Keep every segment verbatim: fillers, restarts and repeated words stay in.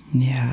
Ja,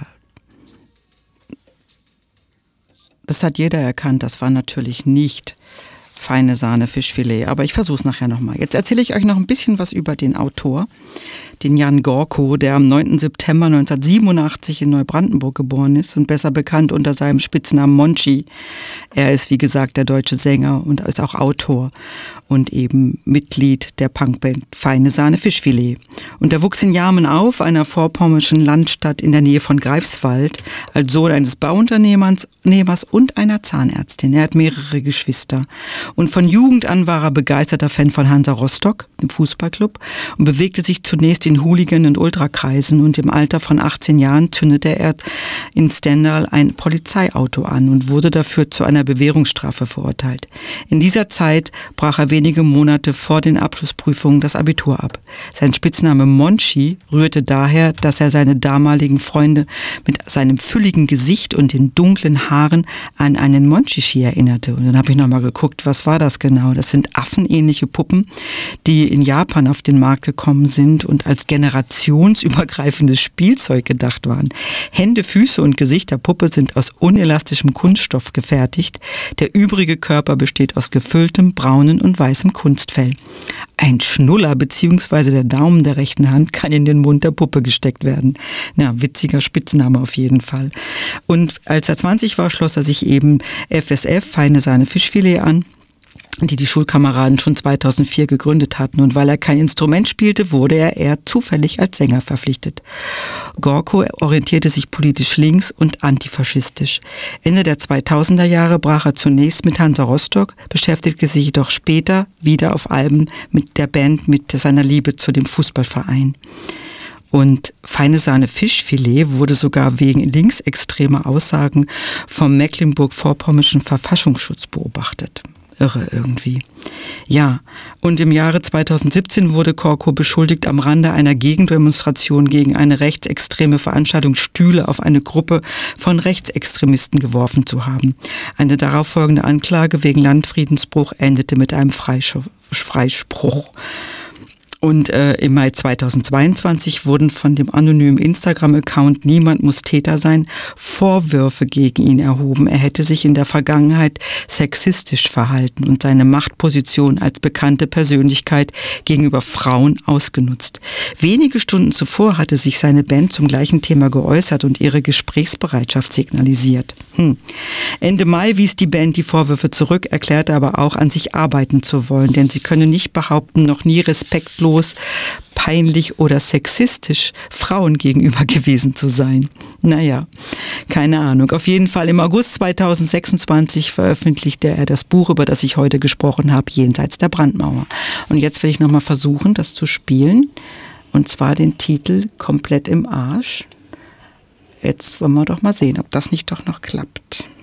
das hat jeder erkannt, das war natürlich nicht feine Sahne Fischfilet, aber ich versuche es nachher nochmal. Jetzt erzähle ich euch noch ein bisschen was über den Autor, den Jan Gorko, der am neunten September neunzehnhundertsiebenundachtzig in Neubrandenburg geboren ist und besser bekannt unter seinem Spitznamen Monchi. Er ist, wie gesagt, der deutsche Sänger und ist auch Autor und eben Mitglied der Punkband Feine Sahne Fischfilet. Und er wuchs in Jarmen auf, einer vorpommerschen Landstadt in der Nähe von Greifswald, als Sohn eines Bauunternehmers und einer Zahnärztin. Er hat mehrere Geschwister. Und von Jugend an war er begeisterter Fan von Hansa Rostock, dem Fußballclub, und bewegte sich zunächst in Hooligan- und Ultrakreisen. Und im Alter von achtzehn Jahren zündete er in Stendal ein Polizeiauto an und wurde dafür zu einer Bewährungsstrafe verurteilt. In dieser Zeit brach er wenige Monate vor den Abschlussprüfungen das Abitur ab. Sein Spitzname Monchi rührte daher, dass er seine damaligen Freunde mit seinem fülligen Gesicht und den dunklen Haaren an einen Monchichi erinnerte. Und dann habe ich nochmal geguckt, was war das genau? Das sind affenähnliche Puppen, die in Japan auf den Markt gekommen sind und als generationsübergreifendes Spielzeug gedacht waren. Hände, Füße und Gesicht der Puppe sind aus unelastischem Kunststoff gefertigt. Der übrige Körper besteht aus gefülltem, braunen und weißem Kunstfell. Ein Schnuller bzw. der Daumen der rechten Hand kann in den Mund der Puppe gesteckt werden. Na, witziger Spitzname auf jeden Fall. Und als er zwanzig war, schloss er sich eben F S F, Feine Sahne Fischfilet, an, die die Schulkameraden schon zweitausendvier gegründet hatten. Und weil er kein Instrument spielte, wurde er eher zufällig als Sänger verpflichtet. Gorko orientierte sich politisch links und antifaschistisch. Ende der zweitausender Jahre brach er zunächst mit Hansa Rostock, beschäftigte sich jedoch später wieder auf Alben mit der Band mit seiner Liebe zu dem Fußballverein. Und Feine Sahne Fischfilet wurde sogar wegen linksextremer Aussagen vom Mecklenburg-Vorpommernischen Verfassungsschutz beobachtet. Irre irgendwie. Ja, und im Jahre zweitausendsiebzehn wurde Gorko beschuldigt, am Rande einer Gegendemonstration gegen eine rechtsextreme Veranstaltung Stühle auf eine Gruppe von Rechtsextremisten geworfen zu haben. Eine darauffolgende Anklage wegen Landfriedensbruch endete mit einem Freispruch. Und äh, im Mai zweitausendzweiundzwanzig wurden von dem anonymen Instagram-Account Niemand muss Täter sein Vorwürfe gegen ihn erhoben. Er hätte sich in der Vergangenheit sexistisch verhalten und seine Machtposition als bekannte Persönlichkeit gegenüber Frauen ausgenutzt. Wenige Stunden zuvor hatte sich seine Band zum gleichen Thema geäußert und ihre Gesprächsbereitschaft signalisiert. Hm. Ende Mai wies die Band die Vorwürfe zurück, erklärte aber auch, an sich arbeiten zu wollen, denn sie könne nicht behaupten, noch nie respektlos, peinlich oder sexistisch Frauen gegenüber gewesen zu sein. Naja, keine Ahnung. Auf jeden Fall im August zweitausendsechsundzwanzig veröffentlichte er das Buch, über das ich heute gesprochen habe, Jenseits der Brandmauer. Und jetzt will ich nochmal versuchen, das zu spielen. Und zwar den Titel Komplett im Arsch. Jetzt wollen wir doch mal sehen, ob das nicht doch noch klappt.